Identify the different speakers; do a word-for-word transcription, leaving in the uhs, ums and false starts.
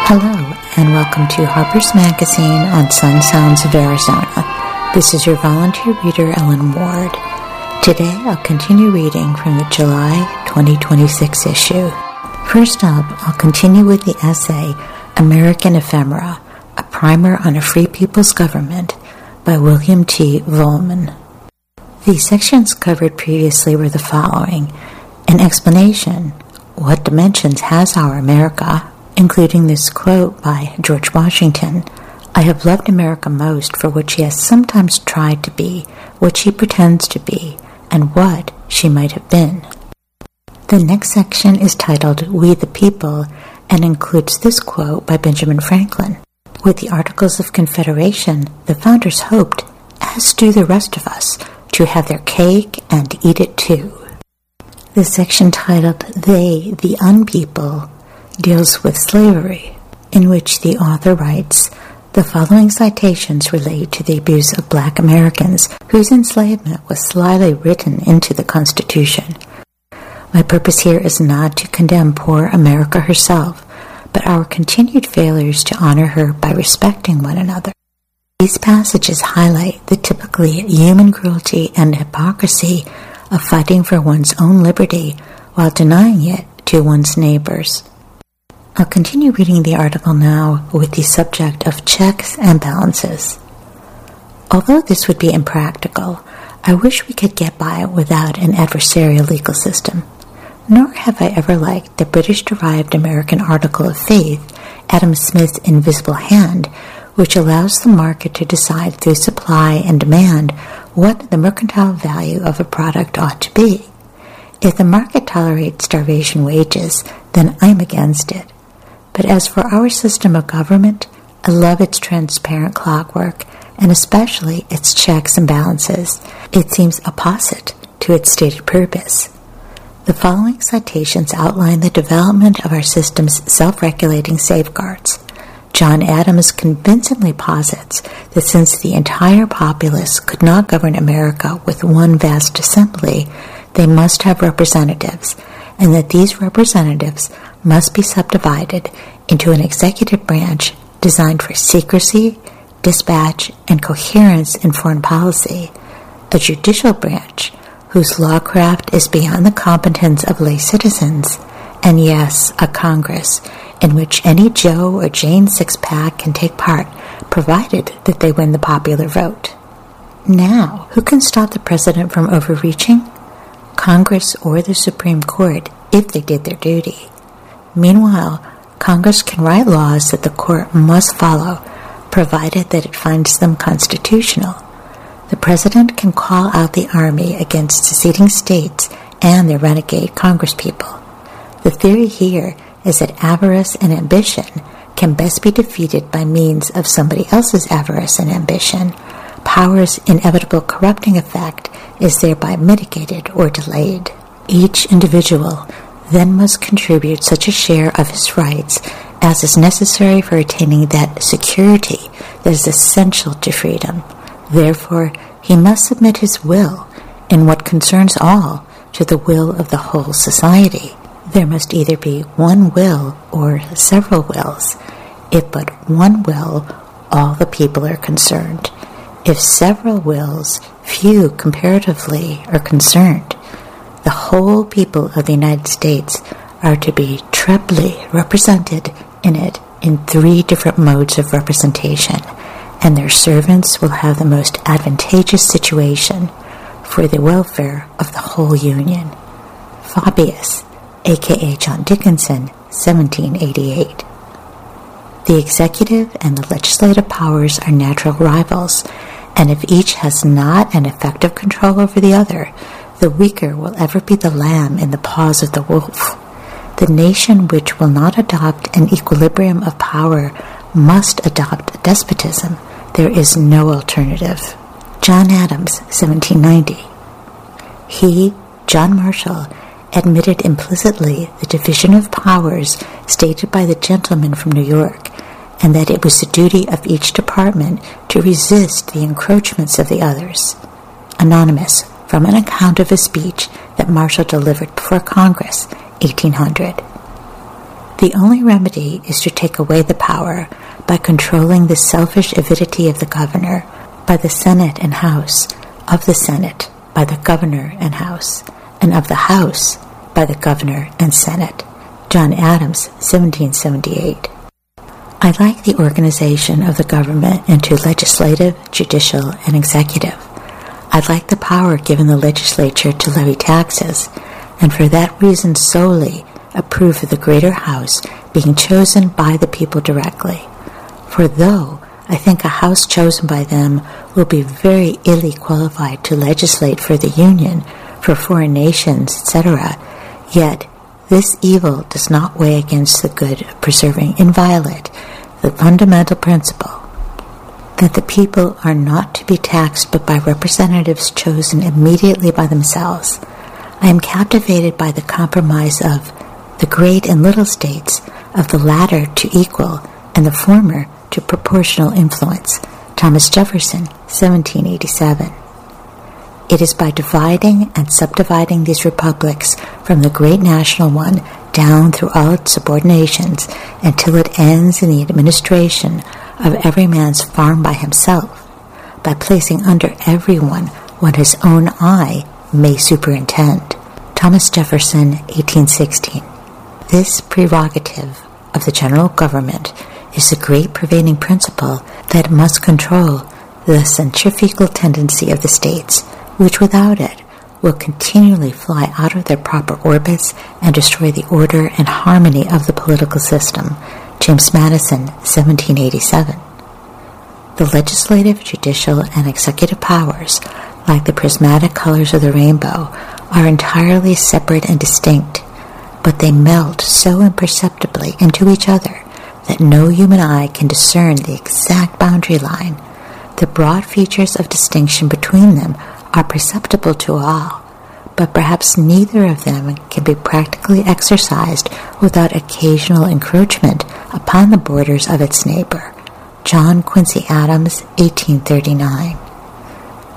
Speaker 1: Hello, and welcome to Harper's Magazine on Sun Sounds of Arizona. This is your volunteer reader, Ellen Ward. Today, I'll continue reading from the July twenty twenty-six issue. First up, I'll continue with the essay, American Ephemera, a Primer on a Free People's Government by William T. Vollmann. The sections covered previously were the following: an explanation, what dimensions has our America, including this quote by George Washington, "I have loved America most for what she has sometimes tried to be, what she pretends to be, and what she might have been." The next section is titled We the People and includes this quote by Benjamin Franklin. With the Articles of Confederation, the founders hoped, as do the rest of us, to have their cake and eat it too. The section titled They, the Unpeople, deals with slavery, in which the author writes, "The following citations relate to the abuse of black Americans whose enslavement was slyly written into the Constitution. My purpose here is not to condemn poor America herself, but our continued failures to honor her by respecting one another. These passages highlight the typically human cruelty and hypocrisy of fighting for one's own liberty while denying it to one's neighbors." I'll continue reading the article now with the subject of checks and balances. Although this would be impractical, I wish we could get by without an adversarial legal system. Nor have I ever liked the British-derived American Article of Faith, Adam Smith's invisible hand, which allows the market to decide through supply and demand what the mercantile value of a product ought to be. If the market tolerates starvation wages, then I'm against it. But as for our system of government, I love its transparent clockwork, and especially its checks and balances. It seems opposite to its stated purpose. The following citations outline the development of our system's self-regulating safeguards. John Adams convincingly posits that since the entire populace could not govern America with one vast assembly, they must have representatives, and that these representatives must be subdivided into an executive branch designed for secrecy, dispatch, and coherence in foreign policy, a judicial branch whose lawcraft is beyond the competence of lay citizens, and yes, a Congress in which any Joe or Jane six-pack can take part, provided that they win the popular vote. Now, who can stop the president from overreaching? Congress or the Supreme Court, if they did their duty. Meanwhile, Congress can write laws that the court must follow, provided that it finds them constitutional. The president can call out the army against seceding states and their renegade congresspeople. The theory here is that avarice and ambition can best be defeated by means of somebody else's avarice and ambition. Power's inevitable corrupting effect is thereby mitigated or delayed. Each individual then must contribute such a share of his rights as is necessary for attaining that security that is essential to freedom. Therefore, he must submit his will, in what concerns all, to the will of the whole society. There must either be one will or several wills. If but one will, all the people are concerned. If several wills, few comparatively are concerned. The whole people of the United States are to be trebly represented in it in three different modes of representation, and their servants will have the most advantageous situation for the welfare of the whole Union. Fabius, a k a. John Dickinson, seventeen eighty-eight. The executive and the legislative powers are natural rivals, and if each has not an effective control over the other, the weaker will ever be the lamb in the paws of the wolf. The nation which will not adopt an equilibrium of power must adopt despotism. There is no alternative. John Adams, seventeen ninety. He, John Marshall, admitted implicitly the division of powers stated by the gentleman from New York, and that it was the duty of each department to resist the encroachments of the others. Anonymous, from an account of a speech that Marshall delivered before Congress, eighteen hundred. The only remedy is to take away the power by controlling the selfish avidity of the governor by the Senate and House, of the Senate by the governor and House, and of the House by the governor and Senate. John Adams, seventeen seventy-eight. I like the organization of the government into legislative, judicial, and executive. I like the power given the legislature to levy taxes, and for that reason solely approve of the greater house being chosen by the people directly. For though I think a house chosen by them will be very illy qualified to legislate for the Union, for foreign nations, et cetera, yet this evil does not weigh against the good of preserving inviolate the fundamental principle that the people are not to be taxed but by representatives chosen immediately by themselves. I am captivated by the compromise of the great and little states, of the latter to equal and the former to proportional influence. Thomas Jefferson, seventeen eighty-seven. It is by dividing and subdividing these republics from the great national one down through all its subordinations until it ends in the administration of every man's farm by himself, by placing under everyone what his own eye may superintend. Thomas Jefferson, eighteen sixteen. This prerogative of the general government is the great pervading principle that must control the centrifugal tendency of the states, which without it will continually fly out of their proper orbits and destroy the order and harmony of the political system. James Madison, seventeen eighty-seven. The legislative, judicial, and executive powers, like the prismatic colors of the rainbow, are entirely separate and distinct, but they melt so imperceptibly into each other that no human eye can discern the exact boundary line. The broad features of distinction between them are perceptible to all, but perhaps neither of them can be practically exercised without occasional encroachment upon the borders of its neighbor. John Quincy Adams, eighteen thirty-nine.